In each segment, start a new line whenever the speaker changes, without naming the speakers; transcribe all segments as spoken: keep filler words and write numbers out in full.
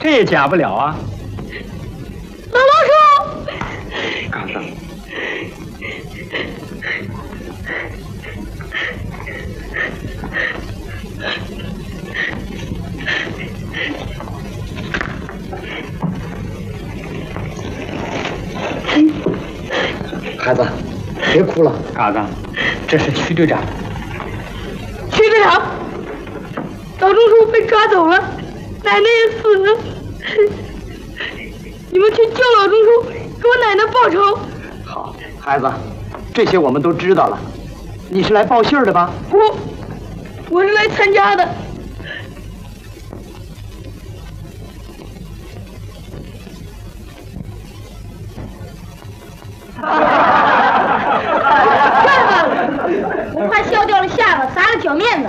这也假不了啊。
老老叔，
嘎子，
孩子，别哭了。
嘎子，这是曲队长。
曲队长，老钟叔被抓走了，奶奶也死了。你们去救老钟叔，给我奶奶报仇。
好，孩子，这些我们都知道了。你是来报信儿的吧？
不，我是来参加的。算吧，我快笑掉了下巴，撒了脚面子。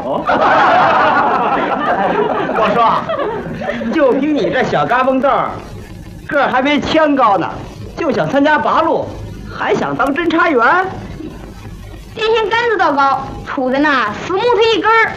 我说啊，就凭你这小嘎嘣豆儿，个儿还没枪高呢，就想参加八路，还想当侦查员？
电线杆子倒高，杵在那死木头一根儿。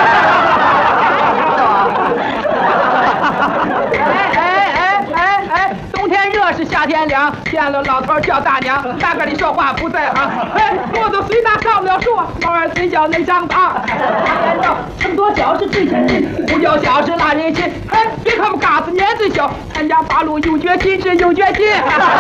哎哎哎哎哎！冬天热是夏天凉，见了老头叫大娘，大个里说话不在行。哎，骆驼虽大上不了树，老二嘴角能长大。撑多小是最前进，不叫小是拉人心。哎，别看我们嘎子年岁小，参加八路有决心是有决心。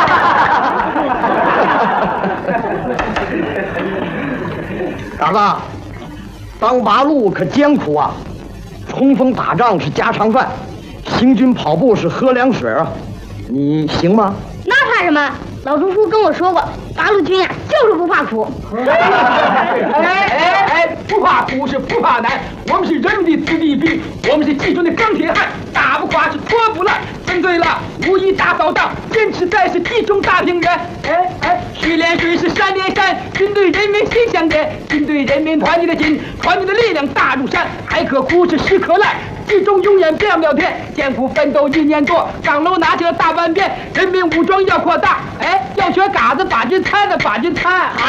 嘎子，当八路可艰苦啊！冲锋打仗是家常饭，行军跑步是喝凉水啊！你行吗？
那怕什么？老钟叔跟我说过，八路军呀、啊、就是不怕苦。
哎哎哎，不怕苦是不怕难，我们是人民的子弟兵，我们是基中的钢铁汉，打不垮是拖不烂。针对了，无意大扫荡，坚持在是地中大平原。哎哎，水连水是山连山，军队人民心相连，军队人民团结的心，团结的力量大如山，海可枯是石可烂。地中永远变不了天，艰苦奋斗一年多，岗楼拿起了大半边，人民武装要扩大，哎，要学嘎子把军参的把军参。啊！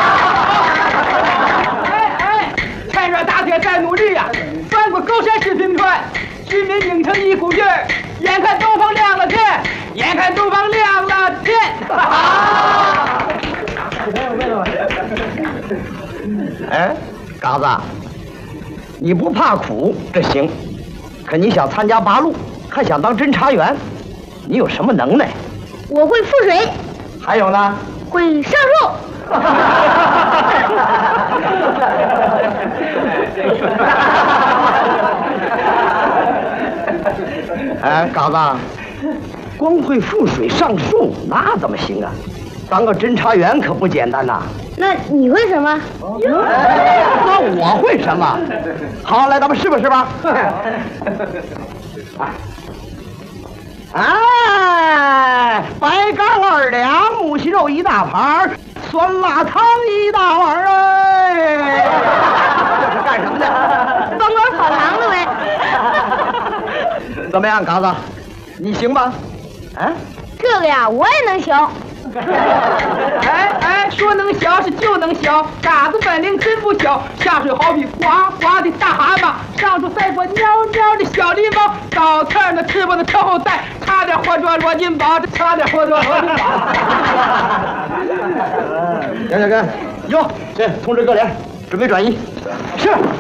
哎哎，趁热打铁再努力呀、啊，翻过高山是平川，居民拧成一股劲儿，眼看东方亮了天，眼看东方亮了天。啊！
哎，嘎子，你不怕苦这行。可你想参加八路，还想当侦查员，你有什么能耐？
我会覆水，
还有呢？
会上树。
哎，嘎子，光会覆水上树那怎么行啊？当个侦查员可不简单呐。
那你会什么？
那我会什么？好，来，咱们试吧试吧。哎，白干二两，木须肉一大盘，酸辣汤一大碗哎！这是干什么的？
帮忙跑堂的呗。
怎么样，嘎子，你行吗？啊？
这个呀，我也能行。
哎哎，说能小是就能小，嘎子本领真不小。下水好比哗哗的大蛤蟆，上树赛过喵喵的小狸猫，倒刺儿那翅膀的朝后带，差点活捉罗金宝，这差点活捉罗金宝。
行行行，哟，这通知各连，准备转移。是。